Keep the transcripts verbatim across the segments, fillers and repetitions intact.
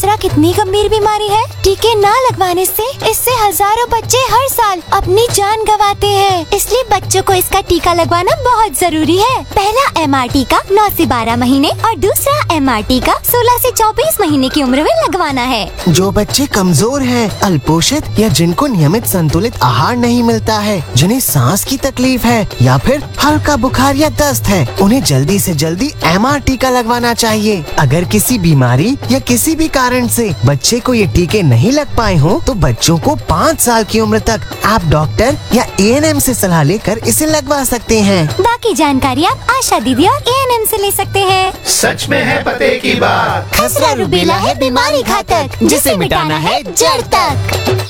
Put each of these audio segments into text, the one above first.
खसरा कितनी गंभीर बीमारी है। टीके न लगवाने से इससे हजारों बच्चे हर साल अपनी जान गंवाते हैं। इसलिए बच्चों को इसका टीका लगवाना बहुत जरूरी है। पहला एम आर टीका नौ से बारह महीने और दूसरा एम आर टीका सोलह से चौबीस महीने की उम्र में लगवाना है। जो बच्चे कमजोर हैं, अल्पोषित या जिनको नियमित संतुलित आहार नहीं मिलता है, जिन्हें सांस की तकलीफ है या फिर हल्का बुखार या दस्त है, उन्हें जल्दी से जल्दी एम आर टीका लगवाना चाहिए। अगर किसी बीमारी या किसी भी कारण से बच्चे को ये टीके नहीं लग पाए हो तो बच्चों को पाँच साल की उम्र तक आप डॉक्टर या ए एन एम से सलाह लेकर इसे लगवा सकते हैं। बाकी जानकारी आप आशा दीदी और ए एन एम से ले सकते हैं। सच में है पते की बात। खसरा रूबेला है बीमारी घातक, जिसे मिटाना है जड़ तक।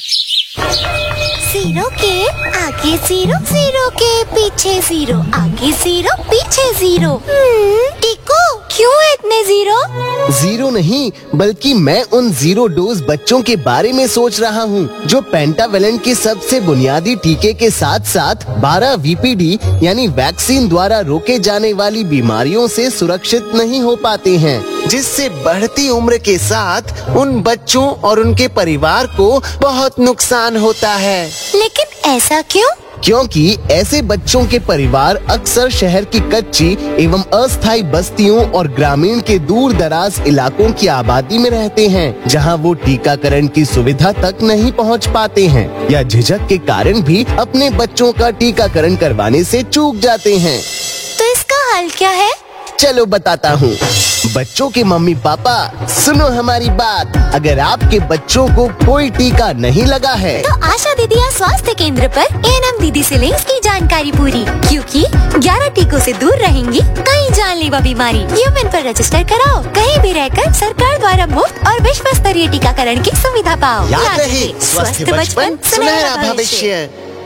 जीरो के आगे जीरो, जीरो के पीछे जीरो, आगे जीरो पीछे जीरो। टीको क्यों है इतने जीरो? जीरो नहीं, बल्कि मैं उन जीरो डोज बच्चों के बारे में सोच रहा हूँ जो पेंटावेलेंट के सबसे बुनियादी टीके के साथ साथ बारह वी पी डी यानी वैक्सीन द्वारा रोके जाने वाली बीमारियों से सुरक्षित नहीं हो पाते हैं, जिससे बढ़ती उम्र के साथ उन बच्चों और उनके परिवार को बहुत नुकसान होता है। लेकिन ऐसा क्यों? क्योंकि ऐसे बच्चों के परिवार अक्सर शहर की कच्ची एवं अस्थायी बस्तियों और ग्रामीण के दूर दराज इलाकों की आबादी में रहते हैं, जहां वो टीकाकरण की सुविधा तक नहीं पहुंच पाते हैं या झिझक के कारण भी अपने बच्चों का टीकाकरण करवाने से चूक जाते हैं। तो इसका हल क्या है? चलो बताता हूँ। बच्चों के मम्मी पापा सुनो हमारी बात। अगर आपके बच्चों को कोई टीका नहीं लगा है तो आशा दीदी या स्वास्थ्य केंद्र पर ए एन एम दीदी से लें इसकी जानकारी पूरी, क्योंकि ग्यारह टीकों से दूर रहेंगी कई जानलेवा बीमारी। यूमेन पर रजिस्टर कराओ, कहीं भी रहकर सरकार द्वारा मुफ्त और विश्व स्तरीय टीकाकरण की सुविधा पाओ। याद रहे, स्वस्थ बचपन सुनहरा भविष्य।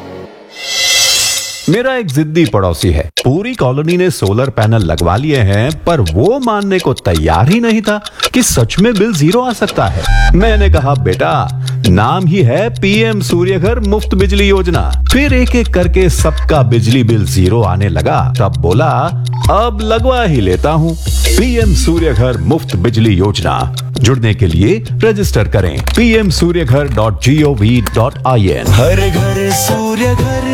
मेरा एक जिद्दी पड़ोसी है, पूरी कॉलोनी ने सोलर पैनल लगवा लिए हैं, पर वो मानने को तैयार ही नहीं था कि सच में बिल जीरो आ सकता है। मैंने कहा बेटा, नाम ही है पी एम सूर्यघर मुफ्त बिजली योजना। फिर एक एक करके सबका बिजली बिल जीरो आने लगा। तब बोला अब लगवा ही लेता हूँ। पी एम सूर्यघर मुफ्त बिजली योजना, जुड़ने के लिए रजिस्टर करें P M Surya Ghar dot G O V dot I N. हर घर सूर्यघर।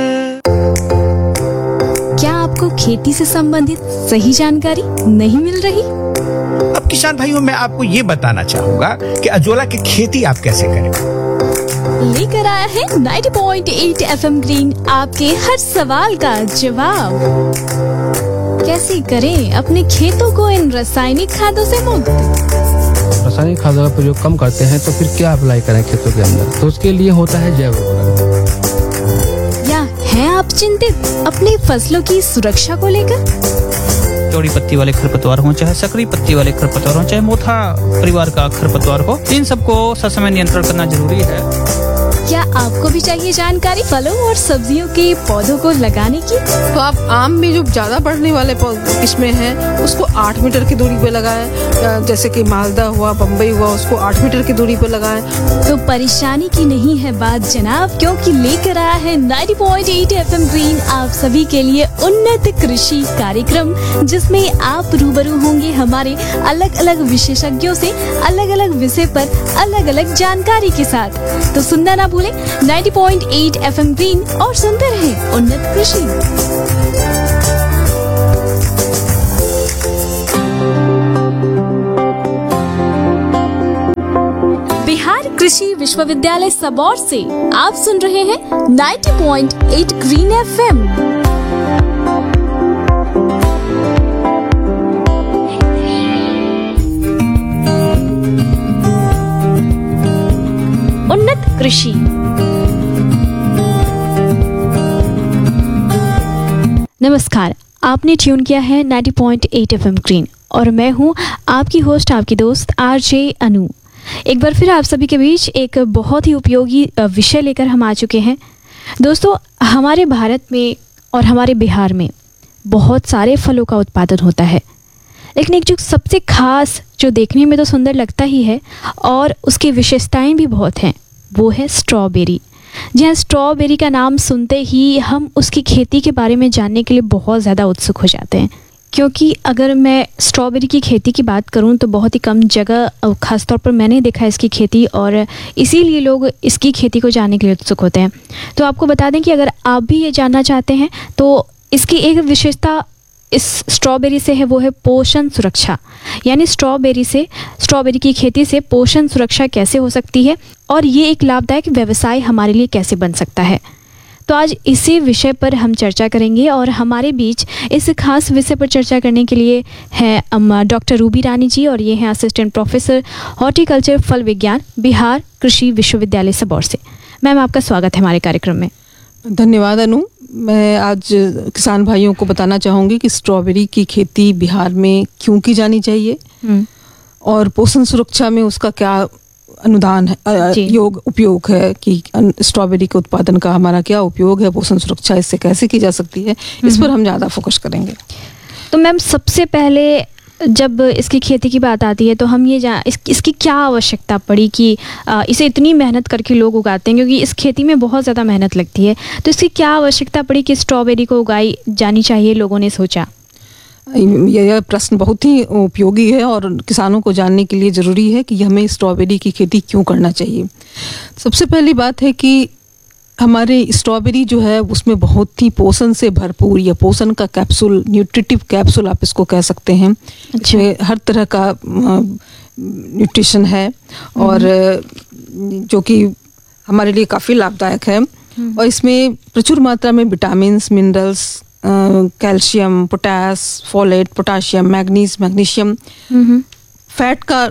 क्या आपको खेती से संबंधित सही जानकारी नहीं मिल रही? अब किसान भाइयों, मैं आपको ये बताना चाहूंगा कि अजोला की खेती आप कैसे करें। लेकर आया है नब्बे पॉइंट आठ एफ एम ग्रीन आपके हर सवाल का जवाब। कैसे करें अपने खेतों को इन रासायनिक खादों से मुक्त? रासायनिक खादों का प्रयोग कम करते हैं तो फिर क्या अप्लाई करें खेतों के अंदर? तो उसके लिए होता है जैव उर्वरक। या हैं आप चिंतित अपनी फसलों की सुरक्षा को लेकर? चौड़ी पत्ती वाले खरपतवार हो, चाहे सकरी पत्ती वाले खरपतवार हो, चाहे मोथा परिवार का खरपतवार हो, इन सबको ससमय नियंत्रण करना जरूरी है। क्या आपको भी चाहिए जानकारी फलों और सब्जियों के पौधों को लगाने की? तो आप आम में जो ज्यादा बढ़ने वाले किस्में हैं उसको आठ मीटर की दूरी पे लगाएं, जैसे कि मालदा हुआ, बम्बई हुआ, उसको आठ मीटर की दूरी पे लगाएं। तो परेशानी की नहीं है बात जनाब, क्योंकि लेकर आया है नब्बे पॉइंट आठ एफ एम ग्रीन आप सभी के लिए उन्नत कृषि कार्यक्रम, जिसमें आप रूबरू होंगे हमारे अलग अलग विशेषज्ञों से अलग अलग विषय पर अलग अलग जानकारी के साथ। तो सुनना ना भूलें नब्बे पॉइंट आठ एफ एम ग्रीन और सुनते रहें उन्नत कृषि। बिहार कृषि विश्वविद्यालय सबौर से आप सुन रहे हैं नब्बे पॉइंट आठ ग्रीन एफ एम। उन्नत कृषि। नमस्कार, आपने ट्यून किया है नब्बे पॉइंट आठ एफ एम ग्रीन और मैं हूं आपकी होस्ट, आपकी दोस्त आर जे अनु। एक बार फिर आप सभी के बीच एक बहुत ही उपयोगी विषय लेकर हम आ चुके हैं। दोस्तों, हमारे भारत में और हमारे बिहार में बहुत सारे फलों का उत्पादन होता है, लेकिन एक जो सबसे खास, जो देखने में तो सुंदर लगता ही है और उसकी विशेषताएं भी बहुत हैं, वो है स्ट्रॉबेरी। जी हाँ, स्ट्रॉबेरी का नाम सुनते ही हम उसकी खेती के बारे में जानने के लिए बहुत ज़्यादा उत्सुक हो जाते हैं। क्योंकि अगर मैं स्ट्रॉबेरी की खेती की बात करूं तो बहुत ही कम जगह, ख़ासतौर पर मैंने देखा है इसकी खेती, और इसीलिए लोग इसकी खेती को जानने के लिए उत्सुक होते हैं। तो आपको बता दें कि अगर आप भी ये जानना चाहते हैं तो इसकी एक विशेषता इस स्ट्रॉबेरी से है, वो है पोषण सुरक्षा। यानी स्ट्रॉबेरी से स्ट्रॉबेरी की खेती से पोषण सुरक्षा कैसे हो सकती है और ये एक लाभदायक व्यवसाय हमारे लिए कैसे बन सकता है। तो आज इसी विषय पर हम चर्चा करेंगे और हमारे बीच इस खास विषय पर चर्चा करने के लिए है डॉक्टर रूबी रानी जी, और ये हैं असिस्टेंट प्रोफेसर हॉर्टिकल्चर फल विज्ञान, बिहार कृषि विश्वविद्यालय सबौर से। मैम, आपका स्वागत है हमारे कार्यक्रम में। धन्यवाद अनु। मैं आज किसान भाइयों को बताना चाहूँगी कि स्ट्रॉबेरी की खेती बिहार में क्यों की जानी चाहिए और पोषण सुरक्षा में उसका क्या अनुदान है, योग उपयोग है कि स्ट्रॉबेरी के उत्पादन का हमारा क्या उपयोग है, पोषण सुरक्षा इससे कैसे की जा सकती है, इस पर हम ज़्यादा फोकस करेंगे। तो मैम, सबसे पहले जब इसकी खेती की बात आती है तो हम ये जान इस, इसकी क्या आवश्यकता पड़ी कि आ, इसे इतनी मेहनत करके लोग उगाते हैं, क्योंकि इस खेती में बहुत ज़्यादा मेहनत लगती है। तो इसकी क्या आवश्यकता पड़ी कि स्ट्रॉबेरी को उगाई जानी चाहिए, लोगों ने सोचा? यह प्रश्न बहुत ही उपयोगी है और किसानों को जानने के लिए ज़रूरी है कि हमें स्ट्रॉबेरी की खेती क्यों करना चाहिए। सबसे पहली बात है कि हमारे स्ट्रॉबेरी जो है उसमें बहुत ही पोषण से भरपूर, या पोषण का कैप्सूल, न्यूट्रिटिव कैप्सूल आप इसको कह सकते हैं। अच्छा। इसमें हर तरह का न्यूट्रिशन है और जो कि हमारे लिए काफ़ी लाभदायक है। और इसमें प्रचुर मात्रा में vitamins, minerals, calcium, potash, folate, potassium, manganese, magnesium, fat का,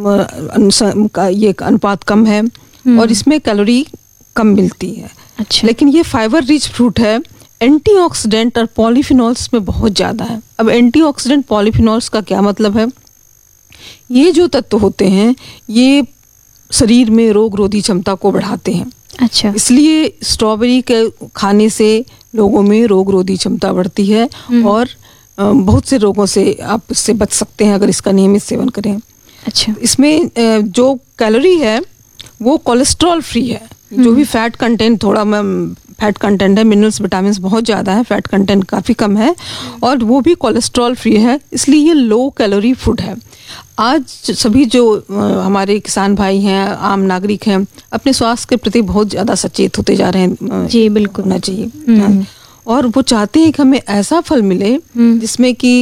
का ये अनुपात कम है और इसमें कैलोरी कम मिलती है। अच्छा। लेकिन ये फाइबर रिच फ्रूट है, एंटीऑक्सीडेंट और पॉलीफिनॉल्स में बहुत ज़्यादा है। अब एंटीऑक्सीडेंट पॉलीफिनॉल्स का क्या मतलब है? ये जो तत्व होते हैं ये शरीर में रोग रोधी क्षमता को बढ़ाते हैं। अच्छा। इसलिए स्ट्रॉबेरी के खाने से लोगों में रोग रोधी क्षमता बढ़ती है और बहुत से रोगों से आप इससे बच सकते हैं अगर इसका नियमित सेवन करें। अच्छा। इसमें जो कैलोरी है वो कोलेस्ट्रॉल फ्री है। जो भी फैट कंटेंट, थोड़ा मैम फैट कंटेंट है, मिनरल्स, विटामिन्स बहुत ज़्यादा है, फैट कंटेंट काफ़ी कम है और वो भी कोलेस्ट्रॉल फ्री है, इसलिए ये लो कैलोरी फूड है। आज सभी जो हमारे किसान भाई हैं, आम नागरिक हैं, अपने स्वास्थ्य के प्रति बहुत ज़्यादा सचेत होते जा रहे हैं। जी बिल्कुल होना चाहिए। और वो चाहते हैं कि हमें ऐसा फल मिले जिसमें कि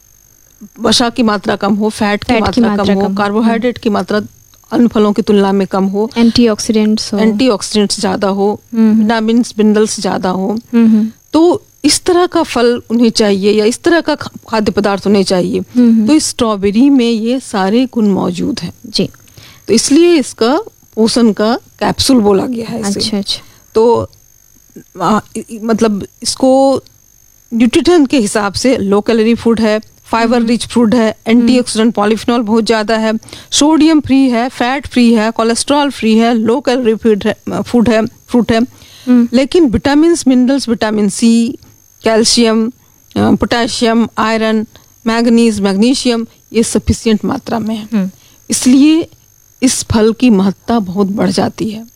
वसा की मात्रा कम हो, फैट की मात्रा कम हो, कार्बोहाइड्रेट की मात्रा अन्य फलों की तुलना में कम हो, एंटीऑक्सीडेंट्स हो एंटीऑक्सीडेंट्स ज़्यादा हो, विटामिन्स, मिनरल्स ज़्यादा हो। तो इस तरह का फल उन्हें चाहिए या इस तरह का खाद्य पदार्थ उन्हें चाहिए। तो इस स्ट्रॉबेरी में ये सारे गुण मौजूद हैं। जी। तो इसलिए इसका पोषण का कैप्सूल बोला गया है इसे। अच्छा अच्छा। तो आ, मतलब इसको न्यूट्रिशन के हिसाब से लो कैलोरी फूड है, फाइबर रिच फ्रूट है, एंटीऑक्सीडेंट पॉलीफिनॉल बहुत ज़्यादा है, सोडियम फ्री है, फैट फ्री है, कोलेस्ट्रॉल फ्री है, लो कैलोरी फूड है फूड है फ्रूट है। लेकिन vitamins, minerals, vitamin C, calcium, potassium, iron, manganese, magnesium ये सफिशिएंट मात्रा में है। इसलिए इस फल की महत्ता बहुत बढ़ जाती है।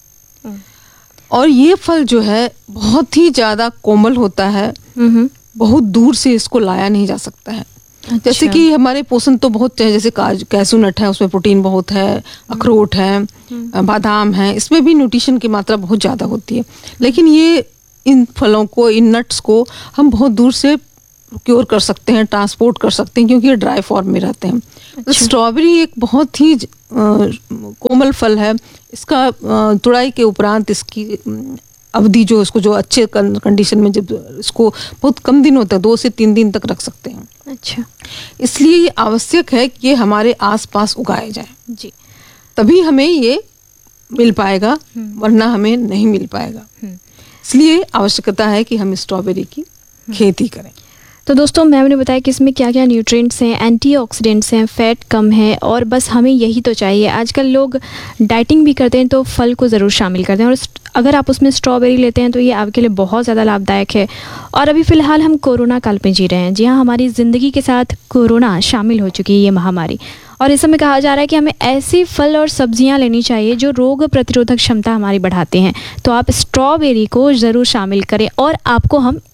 और ये फल जो है बहुत ही ज़्यादा कोमल होता है, बहुत दूर से इसको लाया नहीं जा सकता है। अच्छा। जैसे कि हमारे पोषण तो बहुत है, जैसे काजू, कैसू नट है, उसमें प्रोटीन बहुत है, अखरोट है, बादाम है, इसमें भी न्यूट्रिशन की मात्रा बहुत ज़्यादा होती है। लेकिन ये इन फलों को, इन नट्स को हम बहुत दूर से प्रोक्योर कर सकते हैं, ट्रांसपोर्ट कर सकते हैं, क्योंकि ये ड्राई फॉर्म में रहते हैं। अच्छा। स्ट्रॉबेरी एक बहुत ही कोमल फल है। इसका तुड़ाई के उपरांत इसकी अवधि जो इसको जो अच्छे कंडीशन में जब इसको बहुत कम दिन होता है, दो से तीन दिन तक रख सकते हैं। अच्छा। इसलिए ये आवश्यक है कि ये हमारे आसपास उगाए जाए। जी। तभी हमें ये मिल पाएगा, वरना हमें नहीं मिल पाएगा। इसलिए आवश्यकता है कि हम स्ट्रॉबेरी की खेती करें। तो दोस्तों, मैम ने बताया कि इसमें क्या क्या न्यूट्रिएंट्स हैं, एंटीऑक्सीडेंट्स हैं, फैट कम है और बस हमें यही तो चाहिए। आजकल लोग डाइटिंग भी करते हैं तो फल को ज़रूर शामिल करते हैं, और अगर आप उसमें स्ट्रॉबेरी लेते हैं तो ये आपके लिए बहुत ज़्यादा लाभदायक है। और अभी फ़िलहाल हम कोरोना काल में जी रहे हैं। जी हाँ, हमारी ज़िंदगी के साथ कोरोना शामिल हो चुकी है, ये महामारी। और इस समय कहा जा रहा है कि हमें ऐसे फल और सब्जियां लेनी चाहिए जो रोग प्रतिरोधक क्षमता हमारी बढ़ाते हैं। तो आप स्ट्रॉबेरी को ज़रूर शामिल करें और आपको हम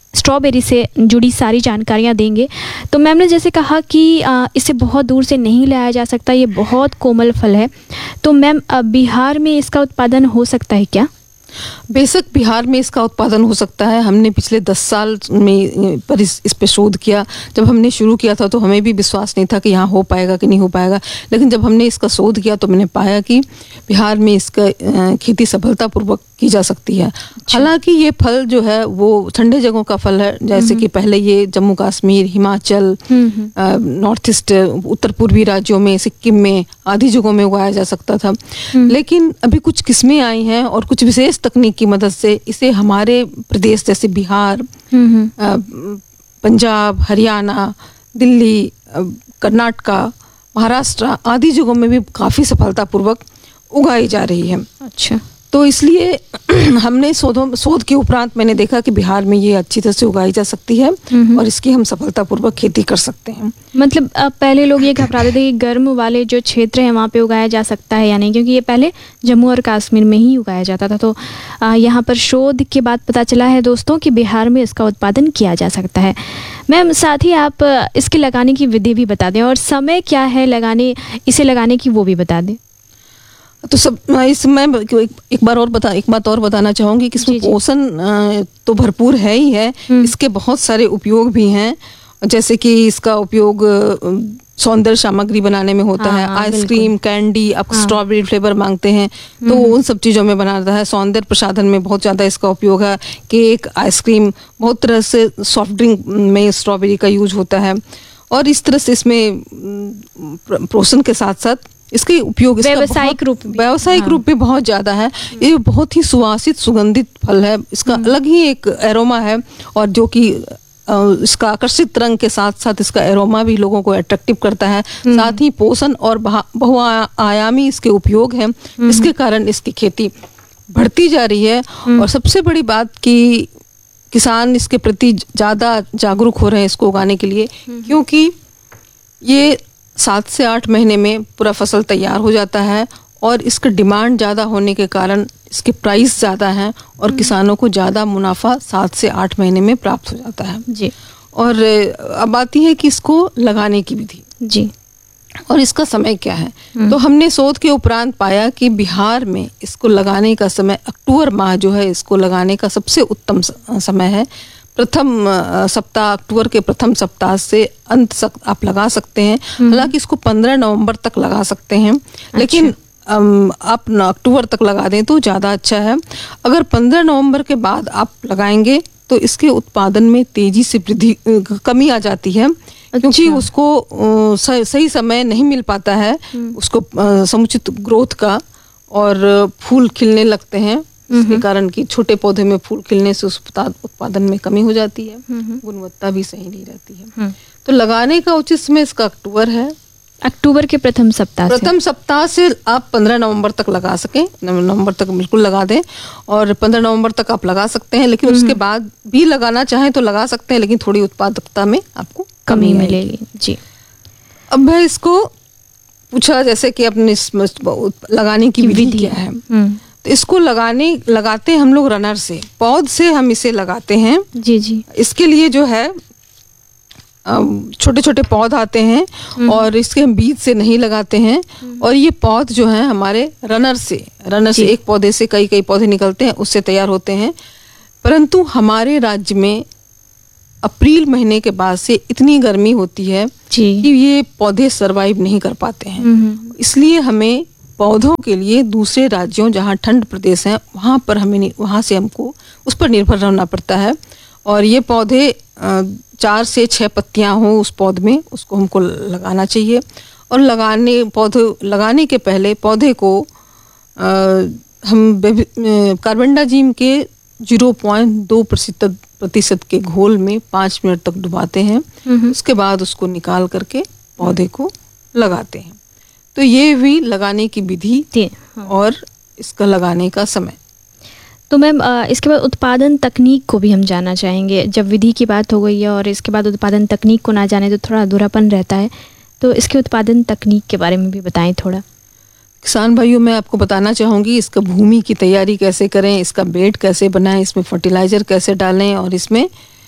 स्ट्रॉबेरी से जुड़ी सारी जानकारियाँ देंगे। तो मैम ने जैसे कहा कि आ, इसे बहुत दूर से नहीं लाया जा सकता, ये बहुत कोमल फल है, तो मैम बिहार में इसका उत्पादन हो सकता है क्या? बेशक बिहार में इसका उत्पादन हो सकता है। हमने पिछले दस साल में पर इस, इस पे शोध किया। जब हमने शुरू किया था तो हमें भी विश्वास नहीं था कि यहाँ हो पाएगा कि नहीं हो पाएगा, लेकिन जब हमने इसका शोध किया तो मैंने पाया कि बिहार में इसका खेती सफलतापूर्वक की जा सकती है। हालांकि ये फल जो है वो ठंडे जगहों का फल है, जैसे कि पहले ये जम्मू कश्मीर, हिमाचल, नॉर्थ ईस्ट, उत्तर पूर्वी राज्यों में, सिक्किम में आदि जगहों में उगाया जा सकता था। लेकिन अभी कुछ किस्में आई हैं और कुछ विशेष तकनीक की मदद से इसे हमारे प्रदेश जैसे बिहार, पंजाब, हरियाणा, दिल्ली, कर्नाटका, महाराष्ट्र आदि जगहों में भी काफ़ी सफलतापूर्वक उगाई जा रही है। अच्छा, तो इसलिए हमने शोधों शोध के उपरांत मैंने देखा कि बिहार में ये अच्छी तरह से उगाई जा सकती है और इसकी हम सफलतापूर्वक खेती कर सकते हैं। मतलब अब पहले लोग ये घबराते थे कि गर्म वाले जो क्षेत्र हैं वहाँ पे उगाया जा सकता है या नहीं, क्योंकि ये पहले जम्मू और कश्मीर में ही उगाया जाता था। तो यहाँ पर शोध के बाद पता चला है दोस्तों कि बिहार में इसका उत्पादन किया जा सकता है। मैम साथ ही आप इसके लगाने की विधि भी बता दें और समय क्या है लगाने इसे लगाने की वो भी बता दें। तो सब इसमें एक, एक बार और बता एक बात और बताना चाहूँगी कि इसमें पोषण तो भरपूर है ही है, इसके बहुत सारे उपयोग भी हैं। जैसे कि इसका उपयोग सौंदर्य सामग्री बनाने में होता है, आइसक्रीम, कैंडी, आप स्ट्रॉबेरी फ्लेवर मांगते हैं तो उन सब चीज़ों में बनाता है। सौंदर्य प्रसाधन में बहुत ज़्यादा इसका उपयोग है। केक, आइसक्रीम, बहुत तरह से सॉफ्ट ड्रिंक में स्ट्रॉबेरी का यूज होता है और इस तरह से इसमें पोषण के साथ साथ इसके उपयोग व्यावसायिक रूप व्यावसायिक रूप में बहुत ज़्यादा है। ये बहुत ही सुवासित सुगंधित फल है, इसका अलग ही एक एरोमा है और जो कि इसका आकर्षित रंग के साथ साथ इसका एरोमा भी लोगों को अट्रैक्टिव करता है। साथ ही पोषण और बहुआयामी इसके उपयोग हैं, इसके कारण इसकी खेती बढ़ती जा रही है। और सबसे बड़ी बात कि किसान इसके प्रति ज़्यादा जागरूक हो रहे हैं इसको उगाने के लिए, क्योंकि ये सात से आठ महीने में पूरा फसल तैयार हो जाता है और इसका डिमांड ज़्यादा होने के कारण इसके प्राइस ज़्यादा हैं और किसानों को ज़्यादा मुनाफा सात से आठ महीने में प्राप्त हो जाता है जी। और अब आती है कि इसको लगाने की विधि जी और इसका समय क्या है। तो हमने शोध के उपरांत पाया कि बिहार में इसको लगाने का समय अक्टूबर माह जो है इसको लगाने का सबसे उत्तम समय है। प्रथम सप्ताह, अक्टूबर के प्रथम सप्ताह से अंत तक आप लगा सकते हैं। हालांकि इसको पंद्रह नवंबर तक लगा सकते हैं, लेकिन आप अक्टूबर तक लगा दें तो ज़्यादा अच्छा है। अगर पंद्रह नवंबर के बाद आप लगाएंगे तो इसके उत्पादन में तेजी से वृद्धि कमी आ जाती है। अच्छा। क्योंकि उसको सही समय नहीं मिल पाता है उसको समुचित ग्रोथ का और फूल खिलने लगते हैं, इसके कारण कि छोटे पौधे में फूल खिलने से उस उत्पादन में कमी हो जाती है, गुणवत्ता भी सही नहीं रहती है। तो लगाने का उचित समय इसका अक्टूबर है। अक्टूबर के प्रथम सप्ताह प्रथम सप्ताह से आप पंद्रह नवंबर तक लगा सकें, नवंबर तक बिल्कुल लगा दें और पंद्रह नवंबर तक आप लगा सकते हैं। लेकिन उसके बाद भी लगाना चाहें तो लगा सकते हैं, लेकिन थोड़ी उत्पादकता में आपको कमी मिलेगी जी। अब मैं इसको पूछा जैसे कि अपने लगाने की विधि क्या है, तो इसको लगाने लगाते हम लोग रनर से, पौध से हम इसे लगाते हैं जी जी। इसके लिए जो है छोटे छोटे पौध आते हैं और इसके हम बीज से नहीं लगाते हैं और ये पौध जो है हमारे रनर से रनर से एक पौधे से कई कई पौधे निकलते हैं, उससे तैयार होते हैं। परंतु हमारे राज्य में अप्रैल महीने के बाद से इतनी गर्मी होती है कि ये पौधे सरवाइव नहीं कर पाते हैं। इसलिए हमें पौधों के लिए दूसरे राज्यों जहाँ ठंड प्रदेश हैं वहाँ पर हमें वहाँ से हमको उस पर निर्भर रहना पड़ता है। और ये पौधे चार से छः पत्तियाँ हों उस पौध में, उसको हमको लगाना चाहिए। और लगाने पौधे लगाने के पहले पौधे को आ, हम कार्बेंडाजिम के जीरो पॉइंट दो प्रतिशत प्रतिशत के घोल में पाँच मिनट तक डुबाते हैं। उसके बाद उसको निकाल करके पौधे को लगाते हैं। तो ये भी लगाने की विधि और इसका लगाने का समय। तो मैम इसके बाद उत्पादन तकनीक को भी हम जानना चाहेंगे। जब विधि की बात हो गई है और इसके बाद उत्पादन तकनीक को ना जाने तो थोड़ा अधूरापन रहता है, तो इसके उत्पादन तकनीक के बारे में भी बताएं थोड़ा। किसान भाइयों, मैं आपको बताना चाहूँगी इसका भूमि की तैयारी कैसे करें, इसका बेड कैसे बनाएं, इसमें फर्टिलाइज़र कैसे डालें और इसमें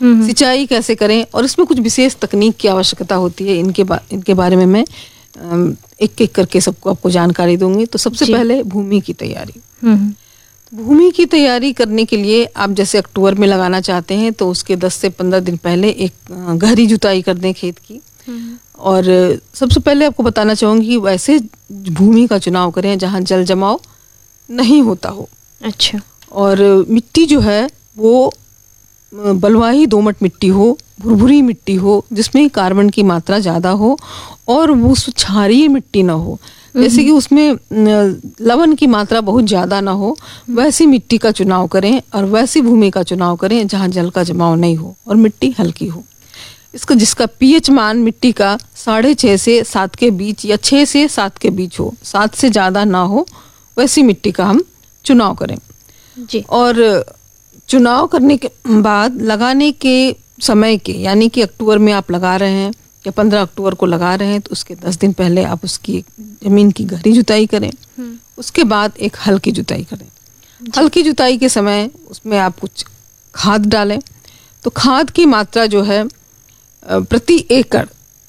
सिंचाई कैसे करें, और इसमें कुछ विशेष तकनीक की आवश्यकता होती है। इनके बा, इनके बारे में मैं एक एक करके सबको आपको जानकारी दूंगी। तो सबसे पहले भूमि की तैयारी। भूमि की तैयारी करने के लिए आप जैसे अक्टूबर में लगाना चाहते हैं तो उसके दस से पंद्रह दिन पहले एक गहरी जुताई कर दें खेत की। और सबसे पहले आपको बताना चाहूँगी कि वैसे भूमि का चुनाव करें जहाँ जल जमाव नहीं होता हो। अच्छा। और मिट्टी जो है वो बलुआही दोमट मिट्टी हो, भुरभुरी मिट्टी हो, जिसमें कार्बन की मात्रा ज़्यादा हो, और वो क्षारीय मिट्टी ना हो, जैसे कि उसमें लवण की मात्रा बहुत ज़्यादा ना हो, वैसी मिट्टी का चुनाव करें। और वैसी भूमि का चुनाव करें जहाँ जल का जमाव नहीं हो और मिट्टी हल्की हो। इसका जिसका पीएच मान मिट्टी का साढ़े छः से सात के बीच या छः से सात के बीच हो, सात से ज़्यादा ना हो, वैसी मिट्टी का हम चुनाव करें जी। और चुनाव करने के बाद लगाने के समय के, यानी कि अक्टूबर में आप लगा रहे हैं या पंद्रह अक्टूबर को लगा रहे हैं, तो उसके दस दिन पहले आप उसकी जमीन की गहरी जुताई करें। उसके बाद एक हल्की जुताई करें। हल्की जुताई के समय उसमें आप कुछ खाद डालें। तो खाद की मात्रा जो है प्रति एकड़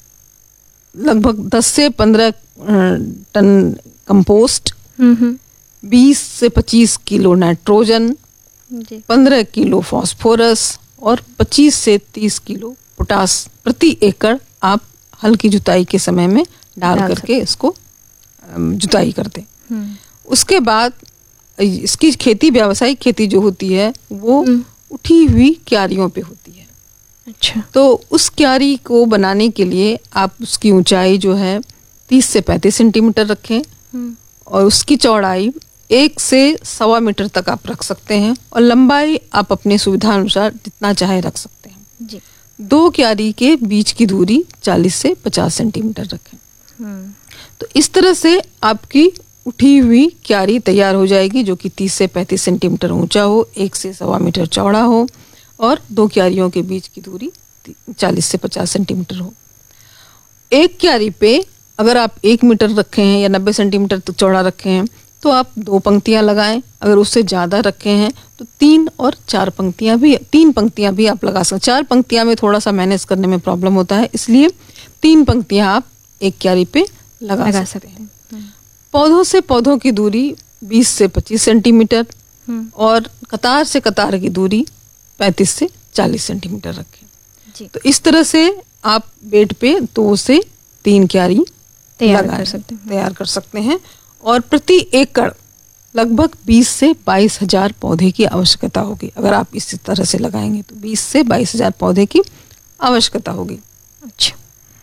लगभग दस से पंद्रह टन कंपोस्ट, बीस से पच्चीस किलो नाइट्रोजन, पंद्रह किलो फास्फोरस और पच्चीस से तीस किलो पोटास प्रति एकड़ आप हल्की जुताई के समय में डाल करके इसको जुताई कर दें। उसके बाद इसकी खेती, व्यावसायिक खेती जो होती है वो उठी हुई क्यारियों पे होती है। अच्छा। तो उस क्यारी को बनाने के लिए आप उसकी ऊंचाई जो है तीस से पैंतीस सेंटीमीटर रखें और उसकी चौड़ाई एक से सवा मीटर तक आप रख सकते हैं, और लंबाई आप अपने सुविधा अनुसार जितना चाहे रख सकते हैं जी। दो क्यारी के बीच की दूरी चालीस से पचास सेंटीमीटर रखें। तो इस तरह से आपकी उठी हुई क्यारी तैयार हो जाएगी, जो कि तीस से पैंतीस सेंटीमीटर ऊंचा हो, एक से सवा मीटर चौड़ा हो, और दो क्यारियों के बीच की दूरी चालीस से पचास सेंटीमीटर हो। एक क्यारी पे अगर आप एक मीटर रखे हैं या नब्बे सेंटीमीटर तक चौड़ा रखे हैं तो आप दो पंक्तियां लगाएं। अगर उससे ज़्यादा रखे हैं तो तीन और चार पंक्तियां भी तीन पंक्तियां भी आप लगा सकते। चार पंक्तियां में थोड़ा सा मैनेज करने में प्रॉब्लम होता है, इसलिए तीन पंक्तियां आप एक क्यारी पे लगा, लगा सकते हैं। पौधों से पौधों की दूरी बीस से पच्चीस सेंटीमीटर और कतार से कतार की दूरी पैंतीस से चालीस सेंटीमीटर रखें। तो इस तरह से आप बेड पे दो से तीन क्यारी तैयार कर सकते हैं तैयार कर सकते हैं और प्रति एकड़ लगभग बीस से बाईस हजार पौधे की आवश्यकता होगी। अगर आप इस तरह से लगाएंगे तो बीस से बाईस हजार पौधे की आवश्यकता होगी। अच्छा।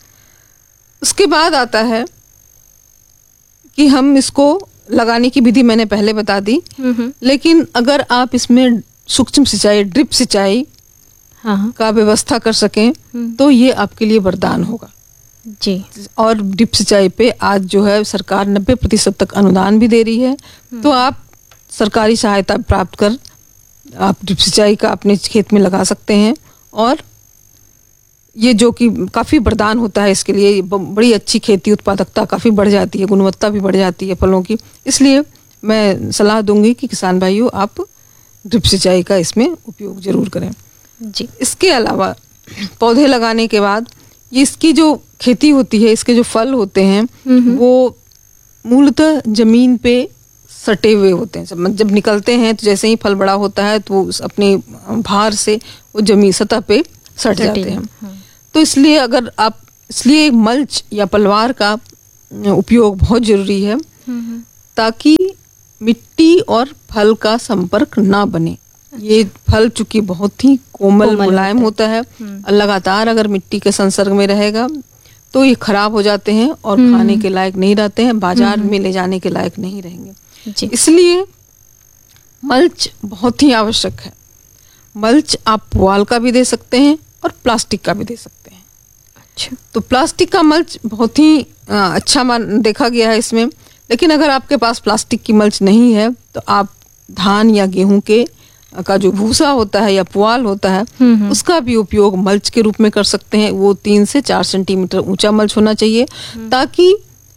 उसके बाद आता है कि हम इसको लगाने की विधि मैंने पहले बता दी, लेकिन अगर आप इसमें सूक्ष्म सिंचाई, ड्रिप सिंचाई हाँ। का व्यवस्था कर सकें तो ये आपके लिए वरदान होगा जी। और ड्रिप सिंचाई पे आज जो है सरकार नब्बे प्रतिशत तक अनुदान भी दे रही है, तो आप सरकारी सहायता प्राप्त कर आप ड्रिप सिंचाई का अपने खेत में लगा सकते हैं, और ये जो कि काफ़ी वरदान होता है इसके लिए। बड़ी अच्छी खेती उत्पादकता काफ़ी बढ़ जाती है, गुणवत्ता भी बढ़ जाती है फलों की। इसलिए मैं सलाह दूंगी कि किसान भाइयों आप ड्रिप सिंचाई का इसमें उपयोग जरूर करें जी। इसके अलावा पौधे लगाने के बाद ये इसकी जो खेती होती है, इसके जो फल होते हैं वो मूलतः जमीन पे सटे हुए होते हैं। जब निकलते हैं तो जैसे ही फल बड़ा होता है तो वो अपने भार से वो जमीन सतह पे सट जाते हैं। तो इसलिए अगर आप इसलिए मल्च या पलवार का उपयोग बहुत जरूरी है, ताकि मिट्टी और फल का संपर्क ना बने। ये फल चूंकि बहुत ही कोमल मुलायम होता है, लगातार अगर मिट्टी के संसर्ग में रहेगा तो ये खराब हो जाते हैं और खाने के लायक नहीं रहते हैं, बाजार में ले जाने के लायक नहीं रहेंगे। इसलिए मल्च बहुत ही आवश्यक है। मल्च आप पुआल का भी दे सकते हैं और प्लास्टिक का भी दे सकते हैं। अच्छा। तो प्लास्टिक का मल्च बहुत ही आ, अच्छा मान देखा गया है इसमें, लेकिन अगर आपके पास प्लास्टिक की मल्च नहीं है तो आप धान या गेहूं के का जो भूसा होता है या पुआल होता है उसका भी उपयोग मल्च के रूप में कर सकते हैं। वो तीन से चार सेंटीमीटर ऊंचा मल्च होना चाहिए, ताकि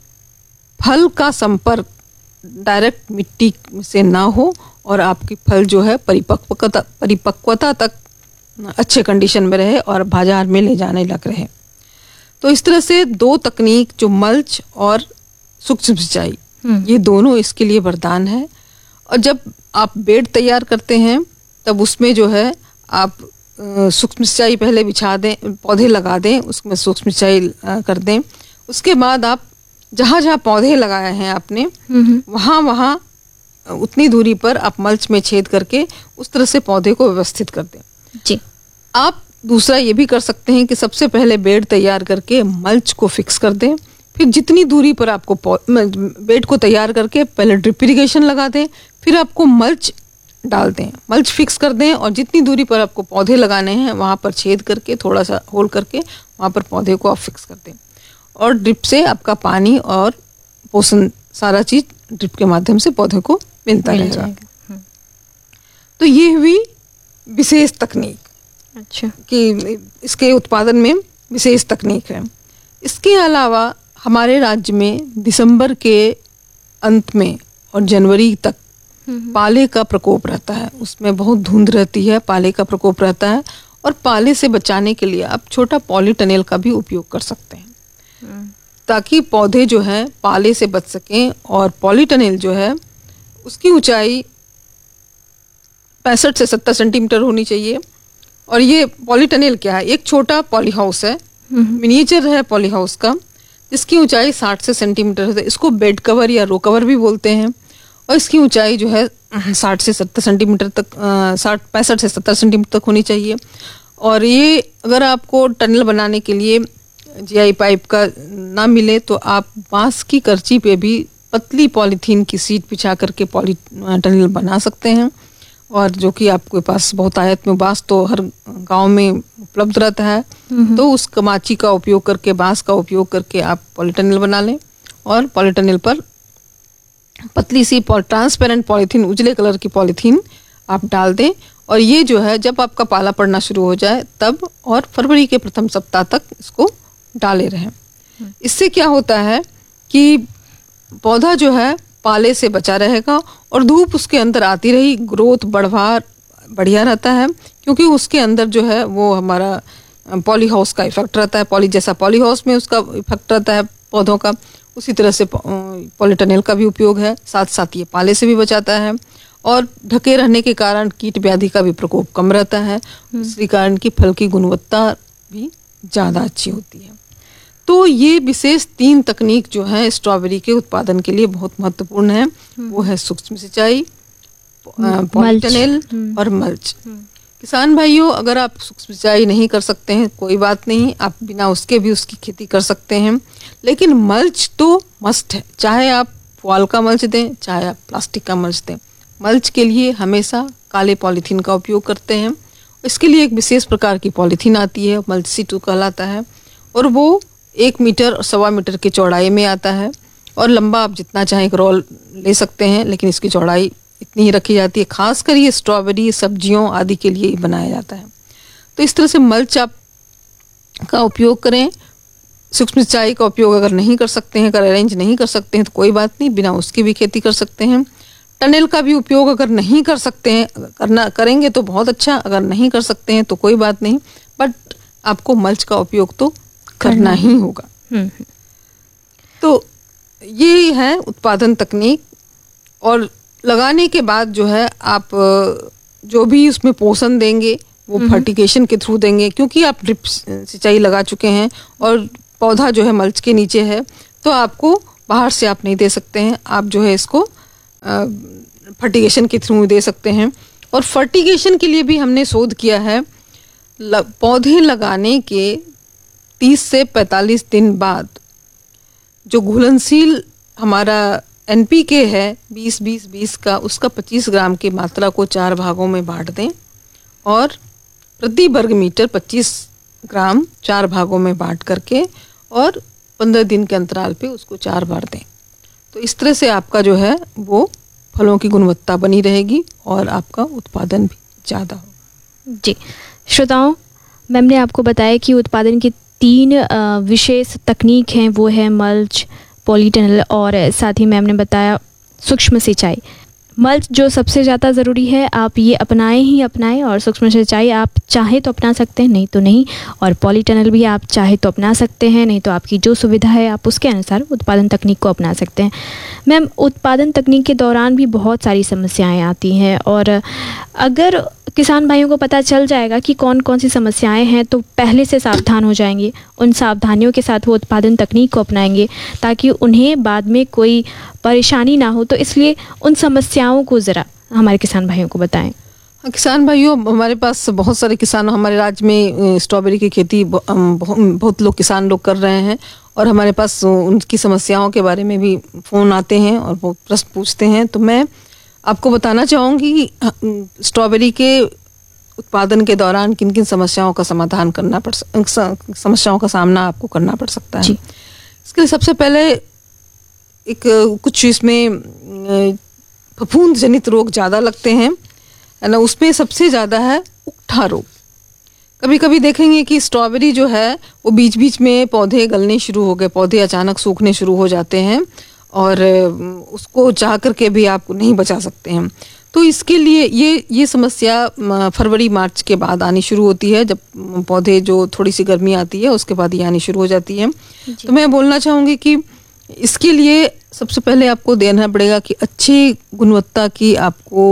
फल का संपर्क डायरेक्ट मिट्टी से ना हो और आपकी फल जो है परिपक्वता परिपक्वता तक अच्छे कंडीशन में रहे और बाजार में ले जाने लग रहे। तो इस तरह से दो तकनीक जो मल्च और सूक्ष्म सिंचाई, ये दोनों इसके लिए वरदान है। और जब आप बेड तैयार करते हैं तब उसमें जो है आप सूक्ष्म सिंचाई पहले बिछा दें, पौधे लगा दें, उसमें सूक्ष्म सिंचाई कर दें। उसके बाद आप जहाँ जहाँ पौधे लगाए हैं आपने, वहाँ वहाँ उतनी दूरी पर आप मल्च में छेद करके उस तरह से पौधे को व्यवस्थित कर दें। जी। आप दूसरा ये भी कर सकते हैं कि सबसे पहले बेड तैयार करके मल्च को फिक्स कर दें, फिर जितनी दूरी पर आपको बेड को तैयार करके पहले ड्रिप इरिगेशन लगा दें, फिर आपको मल्च डाल दें, मल्च फिक्स कर दें और जितनी दूरी पर आपको पौधे लगाने हैं वहाँ पर छेद करके थोड़ा सा होल करके वहाँ पर पौधे को आप फिक्स कर दें और ड्रिप से आपका पानी और पोषण सारा चीज ड्रिप के माध्यम से पौधे को मिलता मिल रहेगा। जाएगा। तो ये हुई विशेष तकनीक। अच्छा। कि इसके उत्पादन में विशेष तकनीक है। इसके अलावा हमारे राज्य में दिसंबर के अंत में और जनवरी तक पाले का प्रकोप रहता है, उसमें बहुत धुंध रहती है, पाले का प्रकोप रहता है और पाले से बचाने के लिए आप छोटा पॉलीटनेल का भी उपयोग कर सकते हैं ताकि पौधे जो है पाले से बच सकें। और पॉलीटनेल जो है उसकी ऊंचाई पैंसठ से सत्तर सेंटीमीटर होनी चाहिए। और ये पॉलीटनेल क्या है, एक छोटा पॉली हाउस है, मिनिएचर है पॉली हाउस का, जिसकी ऊंचाई साठ से सेंटीमीटर है। इसको बेड कवर या रो कवर भी बोलते हैं और इसकी ऊंचाई जो है साठ से सत्तर सेंटीमीटर तक, साठ पैंसठ से सत्तर सेंटीमीटर तक होनी चाहिए। और ये अगर आपको टनल बनाने के लिए जीआई पाइप का ना मिले तो आप बांस की करची पे भी पतली पॉलीथीन की सीट बिछा करके पॉली टनल बना सकते हैं। और जो कि आपके पास बहुत आयत में बांस तो हर गांव में उपलब्ध रहता है, तो उस कमाची का उपयोग करके, बांस का उपयोग करके आप पॉलीटनल बना लें और पॉलीटनल पर पतली सी ट्रांसपेरेंट पॉलीथीन, उजले कलर की पॉलीथीन आप डाल दें। और ये जो है जब आपका पाला पड़ना शुरू हो जाए तब और फरवरी के प्रथम सप्ताह तक इसको डाले रहें। इससे क्या होता है कि पौधा जो है पाले से बचा रहेगा और धूप उसके अंदर आती रही, ग्रोथ बढ़वा बढ़िया रहता है, क्योंकि उसके अंदर जो है वो हमारा पॉली हाउस का इफेक्ट रहता है। पॉली जैसा पॉली हाउस में उसका इफेक्ट रहता है पौधों का, उसी तरह से पॉलीटनेल का भी उपयोग है। साथ साथ ये पाले से भी बचाता है और ढके रहने के कारण कीट व्याधि का भी प्रकोप कम रहता है, इसी कारण की फल की गुणवत्ता भी ज़्यादा अच्छी होती है। तो ये विशेष तीन तकनीक जो है स्ट्रॉबेरी के उत्पादन के लिए बहुत महत्वपूर्ण है। वो है सूक्ष्म सिंचाई, पॉलीटनेल और मल्च। किसान भाइयों, अगर आप सूक्ष्म सिंचाई नहीं कर सकते हैं कोई बात नहीं, आप बिना उसके भी उसकी खेती कर सकते हैं, लेकिन मल्च तो मस्ट है। चाहे आप पुआल का मल्च दें, चाहे आप प्लास्टिक का मल्च दें, मल्च के लिए हमेशा काले पॉलीथीन का उपयोग करते हैं। इसके लिए एक विशेष प्रकार की पॉलीथीन आती है, मल्च सीटू कहलाता है, और वो एक मीटर और सवा मीटर की चौड़ाई में आता है और लंबा आप जितना चाहें एक रोल ले सकते हैं, लेकिन इसकी चौड़ाई इतनी ही रखी जाती है। खासकर ये स्ट्रॉबेरी, सब्जियों आदि के लिए बनाया जाता है। तो इस तरह से मल्च आप का उपयोग करें। सूक्ष्म सिंचाई का उपयोग अगर नहीं कर सकते हैं, अगर अरेंज नहीं कर सकते हैं तो कोई बात नहीं, बिना उसकी भी खेती कर सकते हैं। टनल का भी उपयोग अगर नहीं कर सकते हैं, करना करेंगे तो बहुत अच्छा, अगर नहीं कर सकते हैं तो कोई बात नहीं, बट आपको मल्च का उपयोग तो करना ही होगा। तो ये है उत्पादन तकनीक। और लगाने के बाद जो है आप जो भी उसमें पोषण देंगे वो फर्टिगेशन के थ्रू देंगे, क्योंकि आप ड्रिप सिंचाई लगा चुके हैं और पौधा जो है मल्च के नीचे है, तो आपको बाहर से आप नहीं दे सकते हैं। आप जो है इसको फर्टिगेशन के थ्रू दे सकते हैं। और फर्टिगेशन के लिए भी हमने शोध किया है। पौधे लगाने के तीस से पैंतालीस दिन बाद जो घुलनशील हमारा एनपीके है बीस बीस बीस का, उसका पच्चीस ग्राम की मात्रा को चार भागों में बांट दें और प्रति वर्ग मीटर पच्चीस ग्राम चार भागों में बांट करके और पंद्रह दिन के अंतराल पे उसको चार बार दें। तो इस तरह से आपका जो है वो फलों की गुणवत्ता बनी रहेगी और आपका उत्पादन भी ज़्यादा होगा। जी श्रोताओं, मैम ने आपको बताया कि उत्पादन की तीन विशेष तकनीक हैं, वो है मल्च, पॉलीटनल और साथ ही मैम ने बताया सूक्ष्म सिंचाई। मल्च जो सबसे ज़्यादा ज़रूरी है, आप ये अपनाएं ही अपनाएं। और सूक्ष्म सिंचाई आप चाहे तो अपना सकते हैं, नहीं तो नहीं। और पॉलीटनल भी आप चाहे तो अपना सकते हैं, नहीं तो आपकी जो सुविधा है आप उसके अनुसार उत्पादन तकनीक को अपना सकते हैं। मैम, उत्पादन तकनीक के दौरान भी बहुत सारी समस्याएं आती हैं, और अगर किसान भाइयों को पता चल जाएगा कि कौन कौन सी समस्याएं हैं तो पहले से सावधान हो जाएंगे। उन सावधानियों के साथ वो उत्पादन तकनीक को अपनाएंगे ताकि उन्हें बाद में कोई परेशानी ना हो। तो इसलिए उन समस्याओं को ज़रा हमारे किसान भाइयों को बताएं। किसान भाइयों, हमारे पास बहुत सारे किसान हमारे राज्य में स्ट्रॉबेरी की खेती बहुत लोग किसान लोग कर रहे हैं, और हमारे पास उनकी समस्याओं के बारे में भी फ़ोन आते हैं और वो प्रश्न पूछते हैं। तो मैं आपको बताना चाहूँगी कि स्ट्रॉबेरी के उत्पादन के दौरान किन किन समस्याओं का समाधान करना पड़ समस्याओं का सामना आपको करना पड़ सकता है। इसके लिए सबसे पहले एक कुछ इसमें फफूंद जनित रोग ज़्यादा लगते हैं, है ना। उसमें सबसे ज़्यादा है उकठा रोग। कभी कभी देखेंगे कि स्ट्रॉबेरी जो है वो बीच बीच में पौधे गलने शुरू हो गए, पौधे अचानक सूखने शुरू हो जाते हैं, और उसको चाह करके भी आप नहीं बचा सकते हैं। तो इसके लिए ये ये समस्या फरवरी मार्च के बाद आनी शुरू होती है, जब पौधे जो थोड़ी सी गर्मी आती है उसके बाद ये आनी शुरू हो जाती है। तो मैं बोलना चाहूँगी कि इसके लिए सबसे पहले आपको देना पड़ेगा कि अच्छी गुणवत्ता की आपको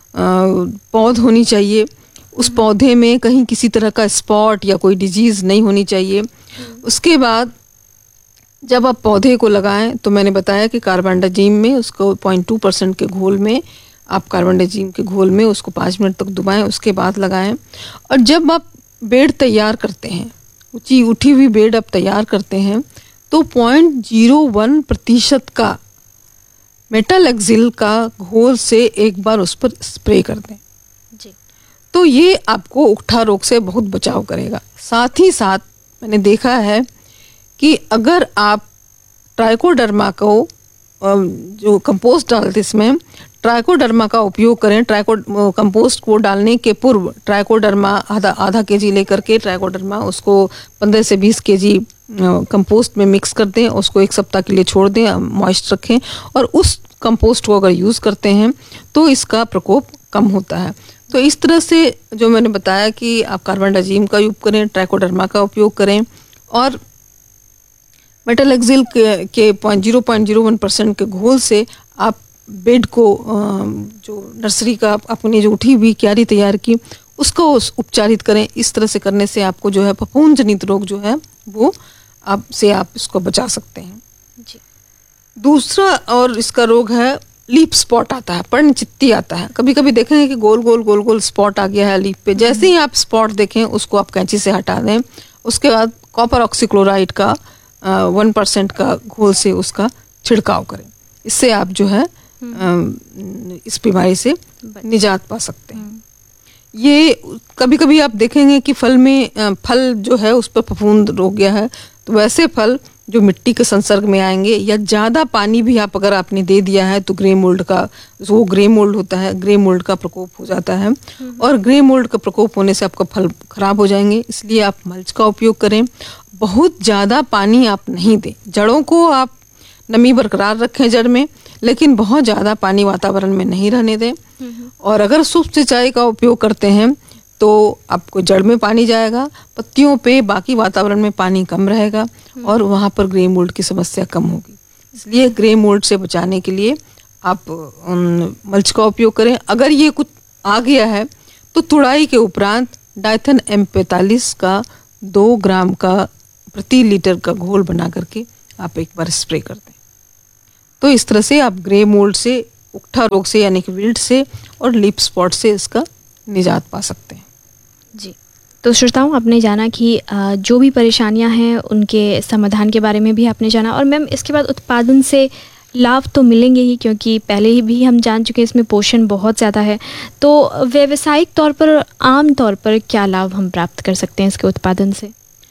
पौध होनी चाहिए। उस पौधे में कहीं किसी तरह का स्पॉट या कोई डिजीज़ नहीं होनी चाहिए। उसके बाद जब आप पौधे को लगाएं तो मैंने बताया कि कार्बेंडाजिम में उसको पॉइंट टू परसेंट के घोल में आप कार्बेंडाजिम के घोल में उसको पाँच मिनट तक डुबाएं, उसके बाद लगाएं। और जब आप बेड तैयार करते हैं, ऊंची उठी हुई बेड आप तैयार करते हैं, तो पॉइंट जीरो वन प्रतिशत का मेटालेक्सिल का घोल से एक बार उस पर स्प्रे कर दें जी। तो ये आपको उकठा रोग से बहुत बचाव करेगा। साथ ही साथ मैंने देखा है कि अगर आप ट्राइकोडर्मा को जो कंपोस्ट डालते इसमें ट्राइकोडर्मा का उपयोग करें। ट्राइको कंपोस्ट को डालने के पूर्व ट्राइकोडर्मा आधा आधा के जी लेकर के ट्राइकोडर्मा उसको पंद्रह से बीस के जी कंपोस्ट में मिक्स कर दें, उसको एक सप्ताह के लिए छोड़ दें, मॉइस्ट रखें, और उस कंपोस्ट को अगर यूज़ करते हैं तो इसका प्रकोप कम होता है। तो इस तरह से जो मैंने बताया कि आप कार्बेंडाजिम का उपयोग करें, ट्राइकोडर्मा का उपयोग करें, और मेटालेक्सिल के, के point zero point zero one percent के घोल से आप बेड को जो नर्सरी का अपनी जो उठी हुई क्यारी तैयार की उसको उपचारित करें। इस तरह से करने से आपको जो है फफूंद जनित रोग जो है वो आप से आप इसको बचा सकते हैं जी। दूसरा और इसका रोग है लीफ स्पॉट आता है, पर्णचित्ती आता है। कभी कभी देखेंगे कि गोल गोल गोल गोल स्पॉट आ गया है लीफ पे। जैसे ही आप स्पॉट देखें उसको आप कैंची से हटा दें। उसके बाद कॉपर ऑक्सीक्लोराइड का वन परसेंट का घोल से उसका छिड़काव करें। इससे आप जो है आ, इस बीमारी से निजात पा सकते हैं। ये कभी कभी आप देखेंगे कि फल में फल जो है उस पर फफूंद रोक गया है, तो वैसे फल जो मिट्टी के संसर्ग में आएंगे या ज़्यादा पानी भी आप अगर आपने दे दिया है तो ग्रे मोल्ड का वो ग्रे मोल्ड होता है, ग्रे मोल्ड का प्रकोप हो जाता है, और ग्रे मोल्ड का प्रकोप होने से आपका फल खराब हो जाएंगे। इसलिए आप मल्च का उपयोग करें। बहुत ज़्यादा पानी आप नहीं दें, जड़ों को आप नमी बरकरार रखें जड़ में, लेकिन बहुत ज़्यादा पानी वातावरण में नहीं रहने दें। और अगर सूक्ष्म सिंचाई का उपयोग करते हैं तो आपको जड़ में पानी जाएगा, पत्तियों पे बाकी वातावरण में पानी कम रहेगा, और वहाँ पर ग्रे मोल्ड की समस्या कम होगी। इसलिए ग्रे मोल्ड से बचाने के लिए आप मल्च का उपयोग करें। अगर ये कुछ आ गया है तो तुड़ाई के उपरांत डाइथन एम पैंतालीस का दो ग्राम का प्रति लीटर का घोल बना करके आप एक बार स्प्रे कर दें। तो इस तरह से आप ग्रे मोल्ड से, उकठा रोग से यानी कि विल्ट से और लीफ स्पॉट से इसका निजात पा सकते हैं जी। तो श्रोताओं, आपने जाना कि जो भी परेशानियां हैं उनके समाधान के बारे में भी आपने जाना। और मैम, इसके बाद उत्पादन से लाभ तो मिलेंगे ही, क्योंकि पहले ही भी हम जान चुके हैं इसमें पोषण बहुत ज़्यादा है। तो व्यावसायिक तौर पर आम तौर पर क्या लाभ हम प्राप्त कर सकते हैं इसके उत्पादन से?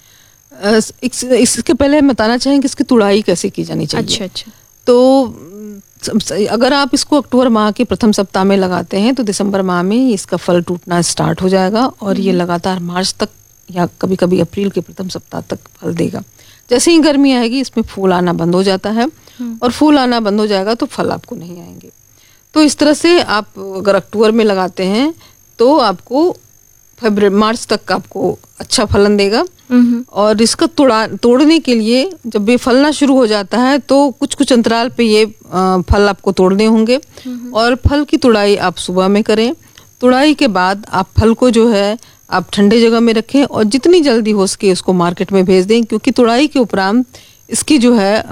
इस, इसके पहले हम बताना चाहेंगे इसकी तुड़ाई कैसे की जानी चाहिए। अच्छा अच्छा। तो अगर आप इसको अक्टूबर माह के प्रथम सप्ताह में लगाते हैं तो दिसंबर माह में इसका फल टूटना स्टार्ट हो जाएगा, और ये लगातार मार्च तक या कभी कभी अप्रैल के प्रथम सप्ताह तक फल देगा। जैसे ही गर्मी आएगी इसमें फूल आना बंद हो जाता है, और फूल आना बंद हो जाएगा तो फल आपको नहीं आएंगे। तो इस तरह से आप अगर अक्टूबर में लगाते हैं तो आपको फरवरी मार्च तक आपको अच्छा फलन देगा। और इसका तोड़ा तोड़ने के लिए जब ये फलना शुरू हो जाता है तो कुछ कुछ अंतराल पे ये फल आपको तोड़ने होंगे। और फल की तुड़ाई आप सुबह में करें। तुड़ाई के बाद आप फल को जो है आप ठंडे जगह में रखें और जितनी जल्दी हो सके उसको मार्केट में भेज दें, क्योंकि तुड़ाई के उपरांत इसकी जो है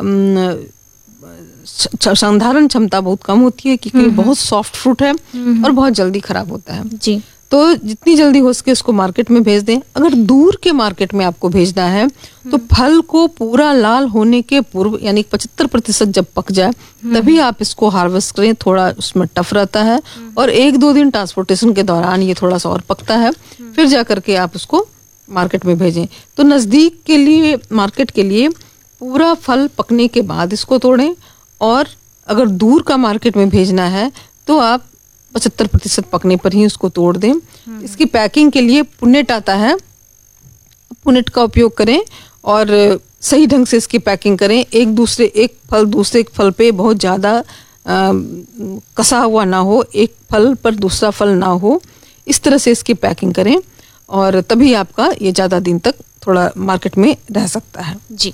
संधारण क्षमता बहुत कम होती है, क्योंकि बहुत सॉफ्ट फ्रूट है और बहुत जल्दी खराब होता है जी। तो जितनी जल्दी हो सके उसको मार्केट में भेज दें। अगर दूर के मार्केट में आपको भेजना है तो फल को पूरा लाल होने के पूर्व यानी पचहत्तर प्रतिशत जब पक जाए तभी आप इसको हार्वेस्ट करें। थोड़ा उसमें टफ रहता है और एक दो दिन ट्रांसपोर्टेशन के दौरान ये थोड़ा सा और पकता है, फिर जा करके आप उसको मार्केट में भेजें। तो नज़दीक के लिए मार्केट के लिए पूरा फल पकने के बाद इसको तोड़ें, और अगर दूर का मार्केट में भेजना है तो आप पचहत्तर प्रतिशत पकने पर ही उसको तोड़ दें। इसकी पैकिंग के लिए पुनेट आता है, पुनेट का उपयोग करें और सही ढंग से इसकी पैकिंग करें। एक दूसरे एक फल दूसरे फल पे बहुत ज़्यादा कसा हुआ ना हो, एक फल पर दूसरा फल ना हो, इस तरह से इसकी पैकिंग करें और तभी आपका ये ज़्यादा दिन तक थोड़ा मार्केट में रह सकता है जी।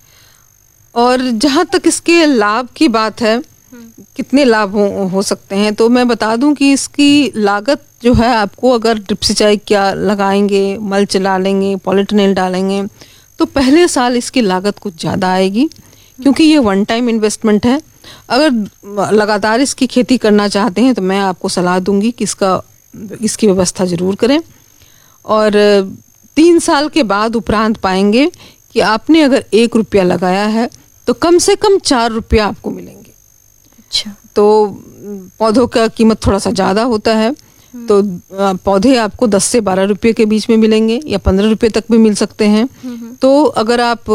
और जहाँ तक इसके लाभ की बात है, कितने लाभ हो, हो सकते हैं, तो मैं बता दूं कि इसकी लागत जो है आपको अगर ड्रिप सिंचाई क्या लगाएंगे, मल्च डालेंगे, पॉलीटनेल डालेंगे, तो पहले साल इसकी लागत कुछ ज़्यादा आएगी, क्योंकि ये वन टाइम इन्वेस्टमेंट है। अगर लगातार इसकी खेती करना चाहते हैं तो मैं आपको सलाह दूंगी कि इसका इसकी व्यवस्था ज़रूर करें। और तीन साल के बाद उपरांत पाएंगे कि आपने अगर एक रुपया लगाया है तो कम से कम चार रुपया आपको मिलेंगे। अच्छा। तो पौधों का कीमत थोड़ा सा ज़्यादा होता है, तो पौधे आपको दस से बारह रुपये के बीच में मिलेंगे या पंद्रह रुपये तक भी मिल सकते हैं। तो अगर आप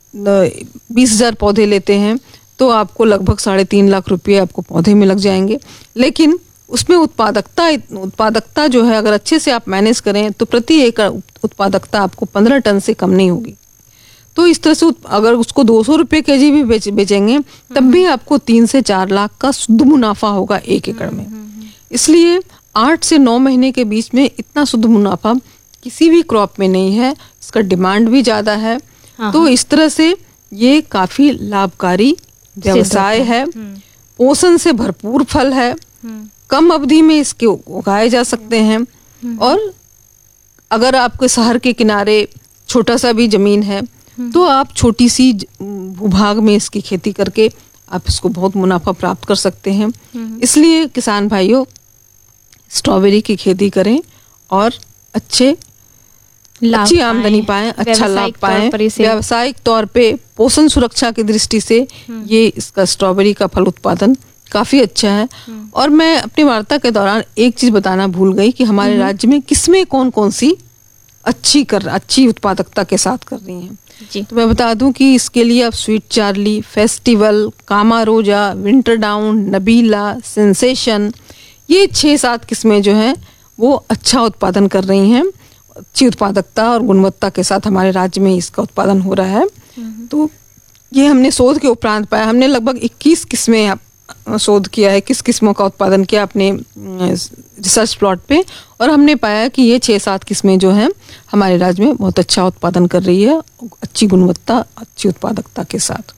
बीस हजार पौधे लेते हैं तो आपको लगभग साढ़े तीन लाख रुपये आपको पौधे में लग जाएंगे। लेकिन उसमें उत्पादकता उत्पादकता जो है अगर अच्छे से आप मैनेज करें तो प्रति एकड़ उत्पादकता आपको पंद्रह टन से कम नहीं होगी। तो इस तरह से अगर उसको दो सौ रुपये के जी भी बेच बेचेंगे तब भी आपको तीन से चार लाख का शुद्ध मुनाफा होगा एक एकड़ में। इसलिए आठ से नौ महीने के बीच में इतना शुद्ध मुनाफा किसी भी क्रॉप में नहीं है। इसका डिमांड भी ज़्यादा है। तो इस तरह से ये काफ़ी लाभकारी व्यवसाय है। पोषण से भरपूर फल है, कम अवधि में इसके उगाए जा सकते हैं। और अगर आपके शहर के किनारे छोटा सा भी जमीन है तो आप छोटी सी भूभाग में इसकी खेती करके आप इसको बहुत मुनाफा प्राप्त कर सकते हैं। इसलिए किसान भाइयों स्ट्रॉबेरी की खेती करें और अच्छे अच्छी आमदनी पाएं, अच्छा लाभ पाएं। व्यावसायिक तौर पे पोषण सुरक्षा की दृष्टि से ये इसका स्ट्रॉबेरी का फल उत्पादन काफी अच्छा है। और मैं अपनी वार्ता के दौरान एक चीज बताना भूल गई कि हमारे राज्य में किस्में कौन कौन सी अच्छी कर अच्छी उत्पादकता के साथ कर रही हैं जी। तो मैं बता दूं कि इसके लिए आप स्वीट चार्ली, फेस्टिवल, कामा रोजा, विंटर डाउन, नबीला, सेंसेशन, ये छः सात किस्में जो हैं वो अच्छा उत्पादन कर रही हैं। अच्छी उत्पादकता और गुणवत्ता के साथ हमारे राज्य में इसका उत्पादन हो रहा है। तो ये हमने शोध के उपरांत पाया। हमने लगभग इक्कीस किस्में शोध किया है, किस किस्मों का उत्पादन किया अपने रिसर्च प्लॉट पे, और हमने पाया कि ये छः सात किस्में जो हैं हमारे राज्य में बहुत अच्छा उत्पादन कर रही है, अच्छी गुणवत्ता, अच्छी उत्पादकता के साथ।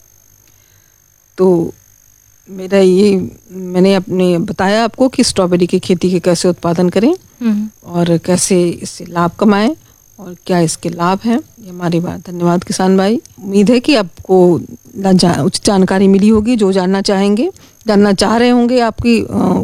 तो मेरा ये मैंने अपने बताया आपको कि स्ट्रॉबेरी की खेती के कैसे उत्पादन करें और कैसे इससे लाभ कमाएं और क्या इसके लाभ हैं। ये हमारी बात। धन्यवाद किसान भाई। उम्मीद है कि आपको उचित जानकारी मिली होगी। जो जानना चाहेंगे, जानना चाह रहे होंगे आपकी